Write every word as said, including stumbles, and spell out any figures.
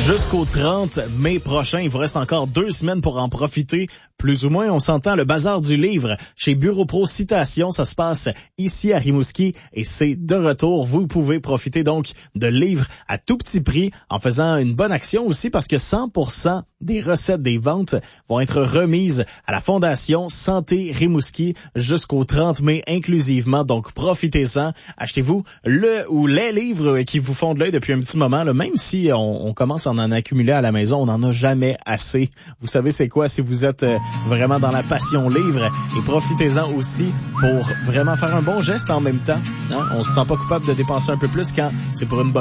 Jusqu'au trente mai prochain, il vous reste encore deux semaines pour en profiter. Plus ou moins, on s'entend le bazar du livre chez Bureau Pro Citation. Ça se passe ici à Rimouski et c'est de retour. Vous pouvez profiter donc de livres à tout petit prix en faisant une bonne action aussi parce que cent pour cent des recettes des ventes vont être remises à la Fondation Santé Rimouski jusqu'au trente mai inclusivement. Donc profitez-en. Achetez-vous le ou les livres qui vous font de l'œil depuis un petit moment. Là, même si on, on commence à en accumuler à la maison, on n'en a jamais assez. Vous savez c'est quoi si vous êtes euh, vraiment dans la passion livre, et profitez-en aussi pour vraiment faire un bon geste en même temps. Hein? On se sent pas coupable de dépenser un peu plus quand c'est pour une bonne